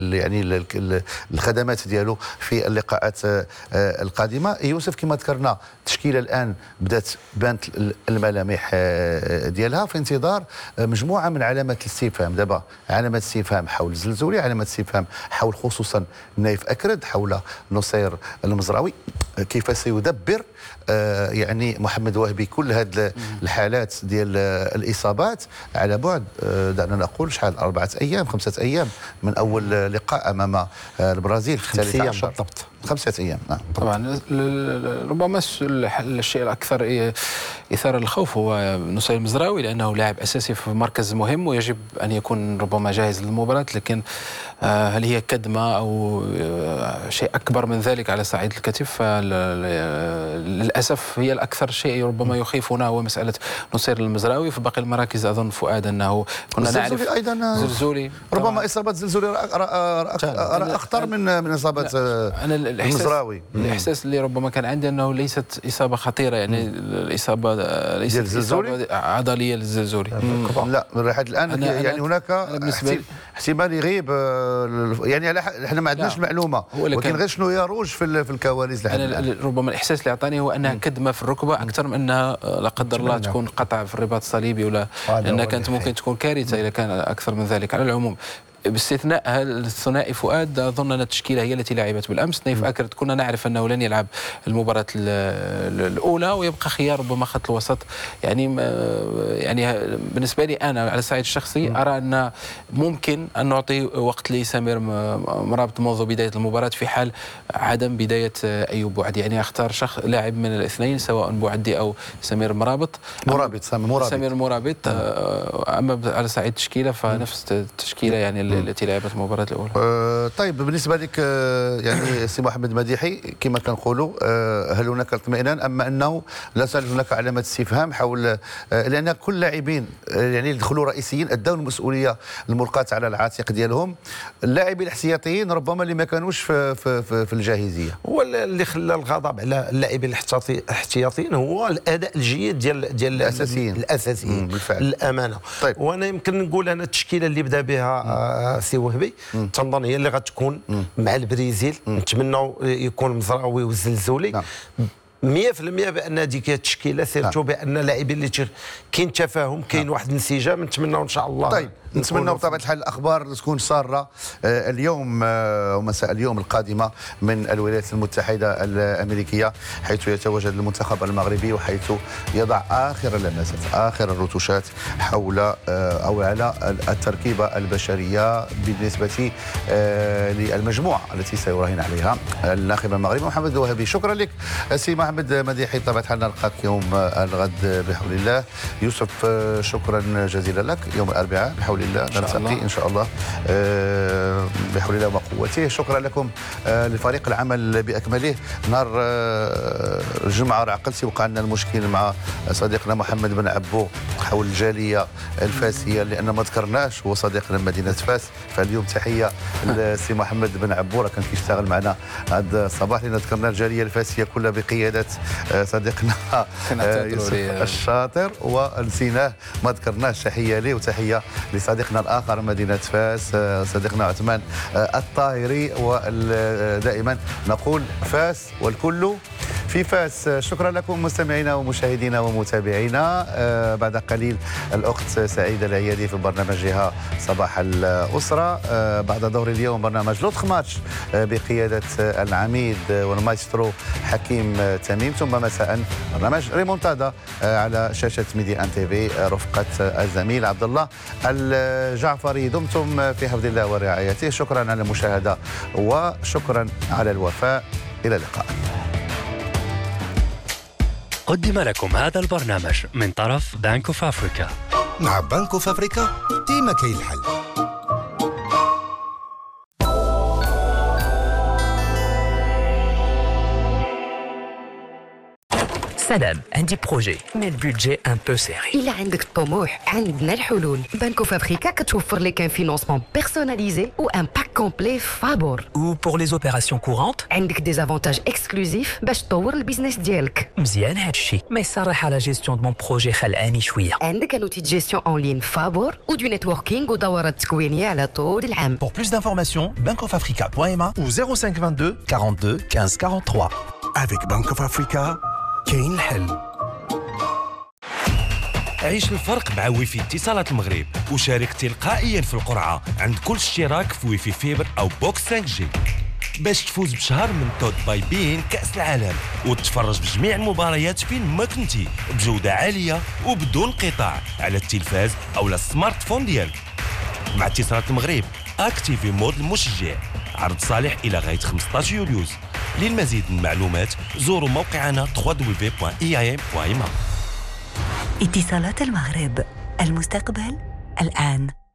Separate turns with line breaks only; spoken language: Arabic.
يعني الخدمات ديالو في اللقاءات القادمه. يوسف كما ذكرنا التشكيله الان بدات بانت الملامح ديالها في انتظار مجموعه من علامات الاستفهام. دابا علامات استفهام حول الزلزولي، علامات استفهام حول خصوصا نايف اكرد، حول نصير المزراوي، كيف سيدبر يعني محمد وهبي كل هذه الحالات ديال الاصابات على بعد دعنا نقول شحال 4 أيام 5 أيام من اول لقاء امام البرازيل في
5 أيام بالضبط.
5 أيام. نعم
طبعا. ربما الشيء الاكثر اثاره للخوف هو نصير المزراوي، لانه لاعب اساسي في مركز مهم ويجب ان يكون ربما جاهز للمباراه، لكن هل هي كدمه او شيء اكبر من ذلك على صعيد الكتف؟ للاسف هي الاكثر شيء ربما يخيفنا هو مساله نصير المزراوي. في باقي المراكز اظن فؤاد انه كنا نعرف
ايضا
زلزولي،
ربما اصابه زلزولي اخطر من اصابه المزراوي.
الاحساس اللي ربما كان عندي انه ليست اصابه خطيره، يعني الاصابه ليست اصابه عضليه للزلزولي.
لا لحد الان يعني هناك احتمال يغيب، يعني احنا ما عندناش المعلومه، ولكن غير شنو يروج في الكواليس لحد الان.
ربما الاحساس اللي اعطاني هو انها كدمه في الركبه اكثر من انها لا قدر الله تكون قطع في الرباط الصليبي، ولا انها كانت ممكن تكون كارثه اذا كان اكثر من ذلك. على العموم باستثناء الثنائي فؤاد، اظن ان التشكيله هي التي لعبت بالامس. نايف اكرد كنا نعرف انه لن يلعب المباراه الاولى، ويبقى خيار ربما خط الوسط. يعني بالنسبه لي انا على الصعيد الشخصي ارى ان ممكن ان نعطي وقت لسمير مرابط منذ بدايه المباراه في حال عدم بدايه ايوب بوعدي. يعني اختار لاعب من الاثنين سواء بوعدي او سمير مرابط. سمير مرابط. اما على صعيد التشكيله فنفس التشكيله يعني التي لعبت المباراة الأولى.
طيب بالنسبة لك يعني سي محمد مديحي، كما كنقولوا هل هناك اطمئنان أما أنه لا زال هناك علامة استفهام حول، لأن كل لاعبين يعني دخلوا رئيسيين أدوا المسؤولية الملقاة على العاتق ديالهم. اللاعبين الاحتياطيين ربما اللي ما كانوش في الجاهزية.
هو اللي خلى الغضب على اللاعبين الاحتياطيين هو الأداء الجيد ديال الأساسيين
بالفعل
الأمانة.
طيب.
وأنا يمكن نقول أنا التشكيلة اللي بدا بها سي وهبي تنظن هي اللي غتكون مع البرازيل. نتمنوا يكون المزراوي والزلزولي 100% بان ديك التشكيله سيرتو بان اللاعبين اللي كاين تفاهم، كاين واحد الانسجام. نتمنوا ان شاء الله.
طيب نتمنوا بطبيعه الحال الاخبار تكون ساره اليوم ومساء اليوم القادمه من الولايات المتحده الامريكيه، حيث يتواجد المنتخب المغربي، وحيث يضع اخر اللمسات اخر الرتوشات حول او على التركيبه البشريه بالنسبه للمجموعه التي سيراهن عليها الناخب المغربي محمد وهبي. شكرا لك سي محمد مديحي. بطبيعه الحال نلقاك يوم الغد بحول الله. يوسف شكرا جزيلا لك. يوم الاربعاء بحول الله نلتقي ان شاء الله بحول الله وقوته. شكرا لكم لفريق العمل باكمله. نهار الجمعه راه عقلتي وقع لنا المشكل مع صديقنا محمد بن عبو حول الجاليه الفاسيه، لان ما ذكرناش هو صديقنا من مدينه فاس. فاليوم تحيه لسي محمد بن عبو، راه كان كيشتغل معنا هذا الصباح، لان ذكرنا الجاليه الفاسيه كلها بقياده صديقنا يوسف الشاطر، ونسيناه ما ذكرناش. تحيه ليه وتحيه لصديقنا الاخر مدينه فاس صديقنا عثمان الطاهري. ودائما نقول فاس والكل في فاس. شكرا لكم مستمعينا ومشاهدينا ومتابعينا. بعد قليل الاخت سعيده العيادي في برنامجها صباح الاسره. بعد ظهر اليوم برنامج لطخ ماتش بقياده العميد والمايسترو حكيم تميم، ثم مساء برنامج ريمونتادا على شاشه ميدي ان تي في رفقه الزميل عبد الله الجعفري. دمتم في حفظ الله ورعايته. شكرا على المشاهده وشكرا على الوفاء. الى اللقاء.
قدم لكم هذا البرنامج من طرف بنك اوف افريكا.
مع بنك اوف افريكا ديما كاين الحل.
سلام عندي بروجي مي البودجي ان بو سيري.
إلا عندك الطموح عندنا الحلول. بانكو فابريكا كتوفر لك ان فينونسمون بيرسوناليزي و ان باك كومبلي فابور.
و بور لي اوبيراسيون كورونت
عندك دي زافونتاج اكسكلوزيف باش تطور البيزنس ديالك.
مزيان هادشي ما يصرح على جيستيون دو مون بروجي خلعاني شويه.
عندك ان اوتي دو جيستيون اون لين فابور و دو نيتوركينغ ودورات تكوينيه على طول العام.
Pour plus d'informations, bankofafrica.ma ou 0522 42 15 43.
Avec Bank of Africa, كاين الحل.
عيش الفرق مع ويفي اتصالات المغرب وشارك تلقائيا في القرعة عند كل اشتراك في ويفي فيبر أو بوكس 5G باش تفوز بشهر من تود باي بين كأس العالم وتتفرج بجميع المباريات فين ما كنتي بجودة عالية وبدون انقطاع على التلفاز أو السمارت فون ديالك. مع اتصالات المغرب اكتيفي مود المشجع. عرض صالح إلى غاية 15 يوليوز. للمزيد من المعلومات زوروا موقعنا www.eim.ma.
اتصالات المغرب، المستقبل الآن.